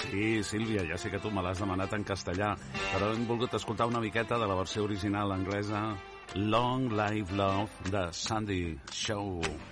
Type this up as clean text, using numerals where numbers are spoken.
Sí, Sílvia, ja sé que tu me l'has demanat en castellà, però hem volgut escoltar una miqueta de la versió original anglesa, Long Live Love, de Sandy Shaw.